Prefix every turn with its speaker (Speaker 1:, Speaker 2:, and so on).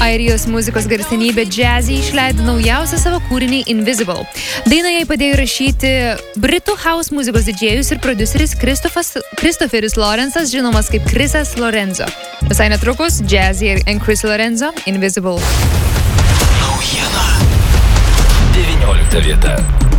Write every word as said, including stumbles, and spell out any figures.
Speaker 1: Airijos muzikos garsenybė Jazzy išleido naujausią savo kūrinį Invisible. Dainą jai padėjo rašyti britų house muzikos didžėjus ir prodiuseris Christopheris Lorenzas, žinomas kaip Chrisas Lorenzo. Visai netrukus Jazzy and Chris Lorenzo Invisible.
Speaker 2: Naujiena. devyniolikta vieta.